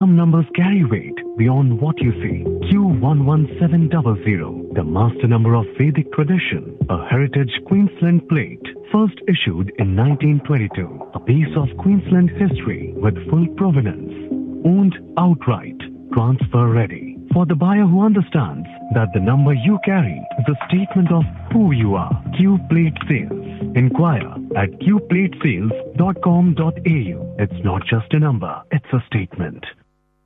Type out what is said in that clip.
Some numbers carry weight beyond what you see. Q11700, the master number of Vedic tradition, a heritage Queensland plate, first issued in 1922, a piece of Queensland history with full provenance, owned outright, transfer ready. For the buyer who understands that the number you carry is a statement of who you are. Q Plate Sales. Inquire at qplatesales.com.au. It's not just a number, it's a statement.